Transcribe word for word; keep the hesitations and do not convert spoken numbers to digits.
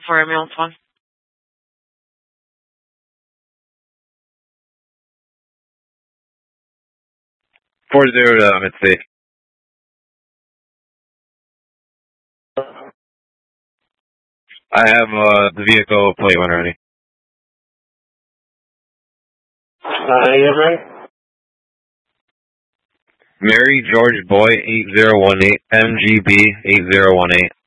for ambulance one. Four zero to Mid-State. I have uh, the vehicle plate when ready. Uh, you ready? Mary George Boy eight zero one eight, M G B eight zero one eight.